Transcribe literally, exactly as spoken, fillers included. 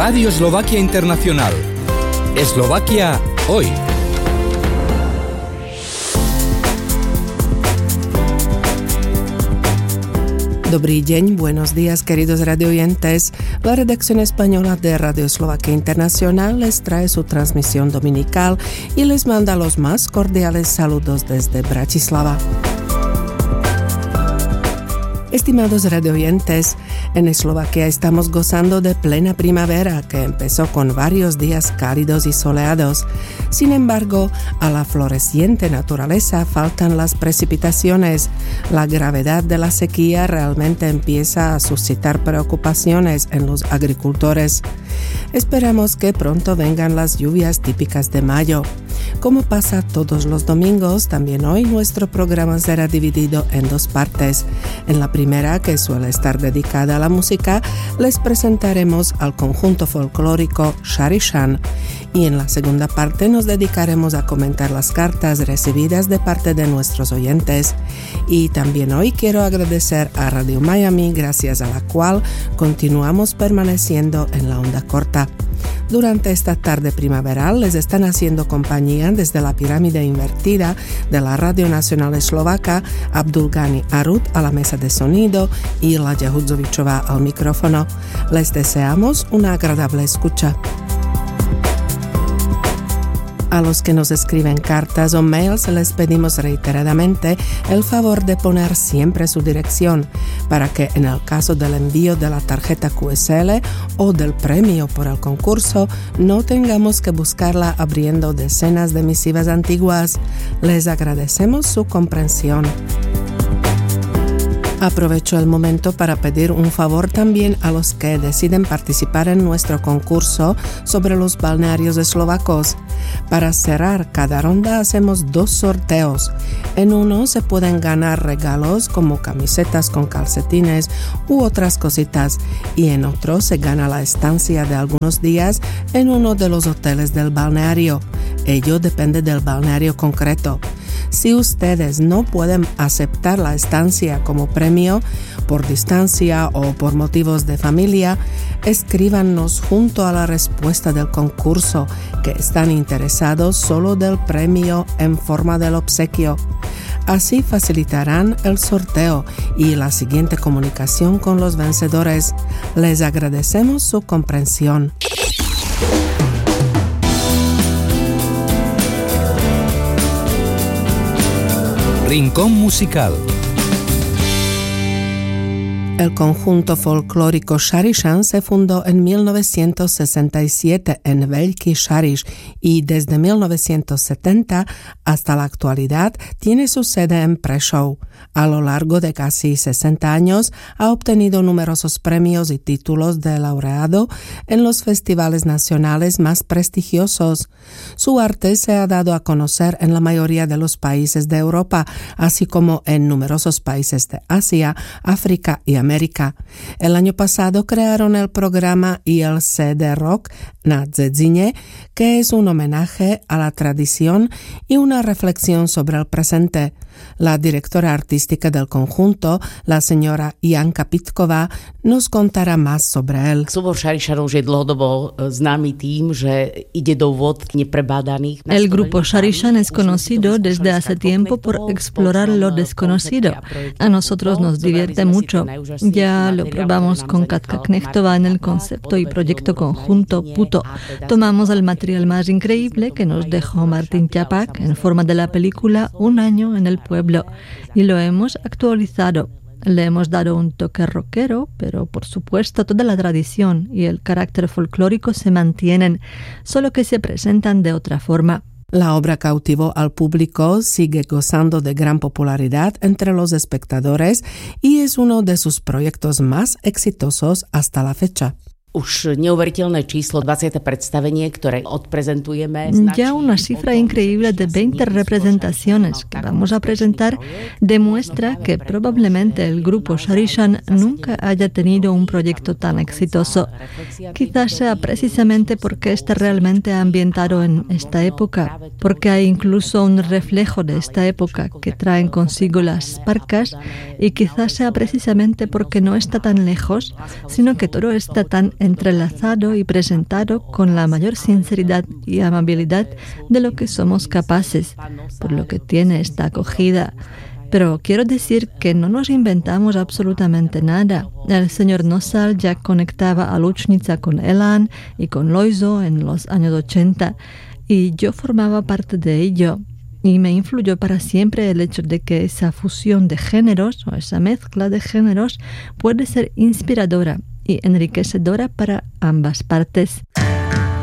Radio Eslovaquia Internacional. Eslovaquia hoy. Dobrý deň, buenos días, queridos radioyentes. La redacción española de Radio Eslovaquia Internacional les trae su transmisión dominical y les manda los más cordiales saludos desde Bratislava. Estimados radioyentes, en Eslovaquia estamos gozando de plena primavera que empezó con varios días cálidos y soleados. Sin embargo, a la floreciente naturaleza faltan las precipitaciones. La gravedad de la sequía realmente empieza a suscitar preocupaciones en los agricultores. Esperamos que pronto vengan las lluvias típicas de mayo. Como pasa todos los domingos, también hoy nuestro programa será dividido en dos partes. En la primera, que suele estar dedicada a la música, les presentaremos al conjunto folclórico Šarišan, y en la segunda parte nos dedicaremos a comentar las cartas recibidas de parte de nuestros oyentes. Y también hoy quiero agradecer a Radio Miami, gracias a la cual continuamos permaneciendo en la onda corta. Durante esta tarde primaveral les están haciendo compañía desde la pirámide invertida de la Radio Nacional Eslovaca Abdulgani Arut a la mesa de sonido y Laďa Hudzovičová al micrófono. Les deseamos una agradable escucha. A los que nos escriben cartas o mails les pedimos reiteradamente el favor de poner siempre su dirección para que en el caso del envío de la tarjeta Q S L o del premio por el concurso no tengamos que buscarla abriendo decenas de misivas antiguas. Les agradecemos su comprensión. Aprovecho el momento para pedir un favor también a los que deciden participar en nuestro concurso sobre los balnearios eslovacos. Para cerrar cada ronda hacemos dos sorteos. En uno se pueden ganar regalos como camisetas con calcetines u otras cositas, y en otro se gana la estancia de algunos días en uno de los hoteles del balneario. Ello depende del balneario concreto. Si ustedes no pueden aceptar la estancia como premio por distancia o por motivos de familia, escríbanos junto a la respuesta del concurso que están interesados solo del premio en forma del obsequio. Así facilitarán el sorteo y la siguiente comunicación con los vencedores. Les agradecemos su comprensión. Rincón musical. El conjunto folclórico Šarišan se fundó en mil novecientos sesenta y siete en Veľký Šariš y desde mil novecientos setenta hasta la actualidad tiene su sede en Prešov. A lo largo de casi sesenta años ha obtenido numerosos premios y títulos de laureado en los festivales nacionales más prestigiosos. Su arte se ha dado a conocer en la mayoría de los países de Europa, así como en numerosos países de Asia, África y América. América. El año pasado crearon el programa I L C de Rock na Dzedzine, que es un homenaje a la tradición y una reflexión sobre el presente. La directora artística del conjunto, la señora Janka Pitková, nos contará más sobre él. El grupo Šarišan es conocido desde hace tiempo por explorar lo desconocido. A nosotros nos divierte mucho. Ya lo probamos con Katka Knechtová en el concepto y proyecto conjunto Puto. Tomamos el material más increíble que nos dejó Martin Čapák en forma de la película Un año en el pueblo y lo hemos actualizado. Le hemos dado un toque rockero, pero por supuesto toda la tradición y el carácter folclórico se mantienen, solo que se presentan de otra forma. La obra cautivó al público, sigue gozando de gran popularidad entre los espectadores y es uno de sus proyectos más exitosos hasta la fecha. Už neuveriteľné číslo dvadsiate predstavenie, ktoré odprezentujeme. Ya una cifra increíble de veinte representaciones que vamos a presentar demuestra que probablemente el grupo Šarišan nunca haya tenido un proyecto tan exitoso. Quizás sea precisamente porque está realmente ambientado en esta época, porque hay incluso un reflejo de esta época que traen consigo las parcas, y quizás sea precisamente porque no está tan lejos, sino que todo está tan entrelazado y presentado con la mayor sinceridad y amabilidad de lo que somos capaces, por lo que tiene esta acogida. Pero quiero decir que no nos inventamos absolutamente nada. El señor Nosal ya conectaba a Lučnica con Elan y con Loizo en los años ochenta, y yo formaba parte de ello. Y me influyó para siempre el hecho de que esa fusión de géneros, o esa mezcla de géneros, puede ser inspiradora y enriquecedora para ambas partes.